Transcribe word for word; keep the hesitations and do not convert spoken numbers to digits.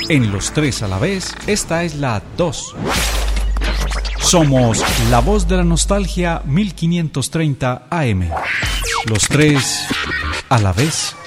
En Los Tres a la Vez, esta es la dos. Somos la voz de la nostalgia mil quinientos treinta A M. Los Tres a la Vez.